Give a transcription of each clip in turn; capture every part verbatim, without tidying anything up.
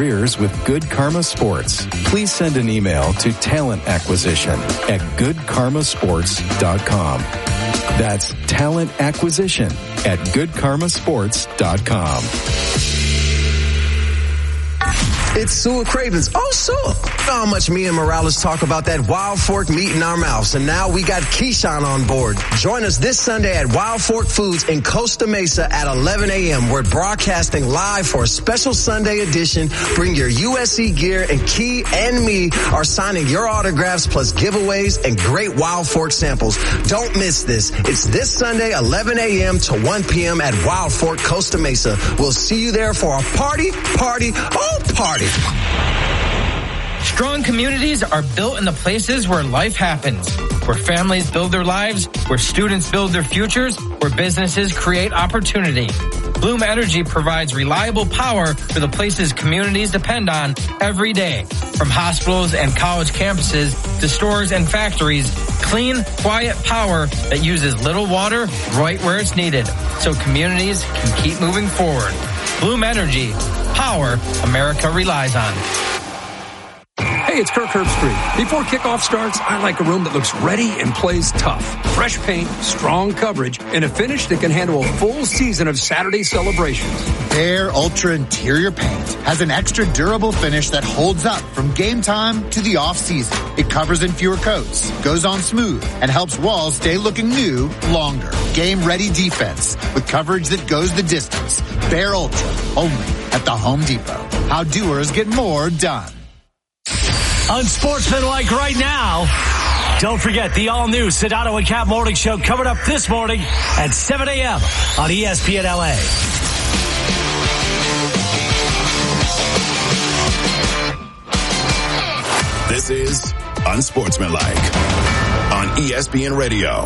careers with Good Karma Sports. Please send an email to talent acquisition at good karma sports dot com. That's talent acquisition at good karma sports dot com. It's Sua Cravens. Oh, Sua. How much me and Morales talk about that Wild Fork meat in our mouths. And now we got Keyshawn on board. Join us this Sunday at Wild Fork Foods in Costa Mesa at eleven a.m. We're broadcasting live for a special Sunday edition. Bring your U S C gear, and Key and me are signing your autographs plus giveaways and great Wild Fork samples. Don't miss this. It's this Sunday, eleven a.m. to one p.m. at Wild Fork, Costa Mesa. We'll see you there for a party, party, oh, party. Strong communities are built in the places where life happens, where families build their lives, where students build their futures, where businesses create opportunity. Bloom Energy provides reliable power for the places communities depend on every day. From hospitals and college campuses to stores and factories, clean, quiet power that uses little water right where it's needed, so communities can keep moving forward. Bloom Energy, power America relies on. Hey, it's Kirk Herbstreit. Before kickoff starts, I like a room that looks ready and plays tough. Fresh paint, strong coverage, and a finish that can handle a full season of Saturday celebrations. Behr Ultra Interior Paint has an extra durable finish that holds up from game time to the off-season. It covers in fewer coats, goes on smooth, and helps walls stay looking new longer. Game-ready defense with coverage that goes the distance. Behr Ultra, only at the Home Depot. How doers get more done. Unsportsmanlike right now. Don't forget the all-new Sedano and Cap Morning Show coming up this morning at seven a.m. on E S P N L A. This is Unsportsmanlike on E S P N Radio.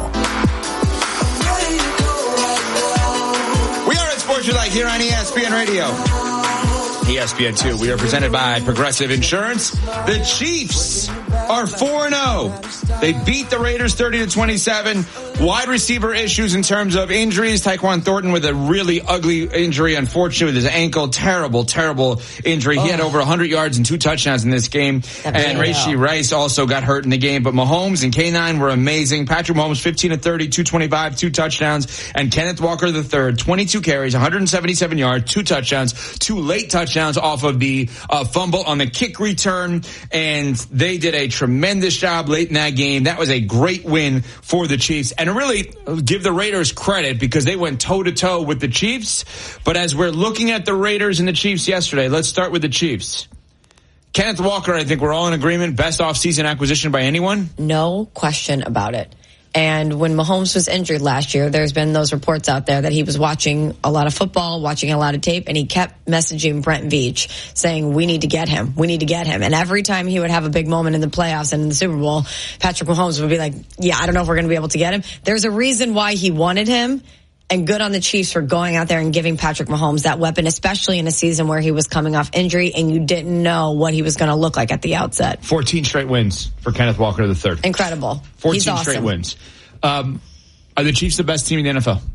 We are Unsportsmanlike here on E S P N Radio. E S P N two. We are presented by Progressive Insurance. The Chiefs are four and oh. They beat the Raiders thirty to twenty-seven. Wide receiver issues in terms of injuries. Tyquan Thornton with a really ugly injury, unfortunately, with his ankle. Terrible, terrible injury. Oh. He had over one hundred yards and two touchdowns in this game. That's and Rashee Rice also got hurt in the game. But Mahomes and K nine were amazing. Patrick Mahomes, fifteen to thirty, two twenty-five, two touchdowns. And Kenneth Walker the third, twenty-two carries, one hundred seventy-seven yards, two touchdowns, two late touchdowns off of the uh, fumble on the kick return. And they did a tremendous job late in that game. That was a great win for the Chiefs. And really give the Raiders credit because they went toe-to-toe with the Chiefs. But as we're looking at the Raiders and the Chiefs yesterday, let's start with the Chiefs. Kenneth Walker, I think we're all in agreement, best off-season acquisition by anyone? No question about it. And when Mahomes was injured last year, there's been those reports out there that he was watching a lot of football, watching a lot of tape, and he kept messaging Brent Veach saying, we need to get him. We need to get him. And every time he would have a big moment in the playoffs and in the Super Bowl, Patrick Mahomes would be like, yeah, I don't know if we're going to be able to get him. There's a reason why he wanted him. And good on the Chiefs for going out there and giving Patrick Mahomes that weapon, especially in a season where he was coming off injury and you didn't know what he was going to look like at the outset. fourteen straight wins for Kenneth Walker the third. Incredible. fourteen He's awesome. Straight wins. Um, are the Chiefs the best team in the N F L?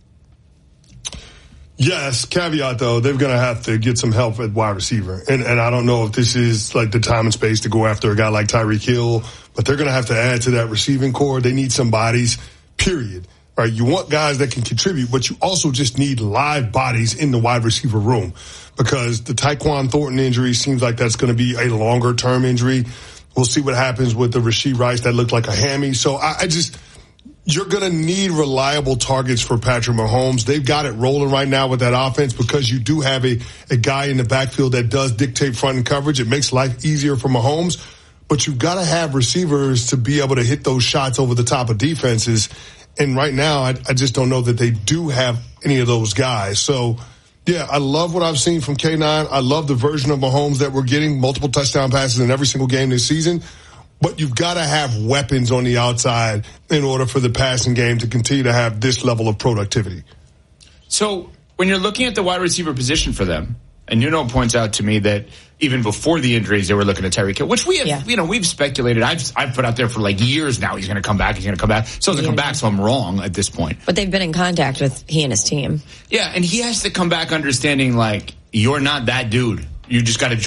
Yes. Caveat, though, they're going to have to get some help at wide receiver. And, and I don't know if this is like the time and space to go after a guy like Tyreek Hill, but they're going to have to add to that receiving core. They need some bodies, period. Right? You want guys that can contribute, but you also just need live bodies in the wide receiver room because the Tyquan Thornton injury seems like that's going to be a longer term injury. We'll see what happens with the Rashee Rice that looked like a hammy. So I, I just, you're going to need reliable targets for Patrick Mahomes. They've got it rolling right now with that offense because you do have a, a guy in the backfield that does dictate front and coverage. It makes life easier for Mahomes, but you've got to have receivers to be able to hit those shots over the top of defenses. And right now, I, I just don't know that they do have any of those guys. So, yeah, I love what I've seen from K nine. I love the version of Mahomes that we're getting, multiple touchdown passes in every single game this season. But you've got to have weapons on the outside in order for the passing game to continue to have this level of productivity. So when you're looking at the wide receiver position for them, and you know points out to me that even before the injuries, they were looking at Tyreek Hill, which we have, yeah. you know, we've speculated. I've I've put out there for like years now. He's going to come back. He's going to come back. So doesn't yeah. come back. So I'm wrong at this point. But they've been in contact with he and his team. Yeah, and he has to come back understanding like you're not that dude. You just got to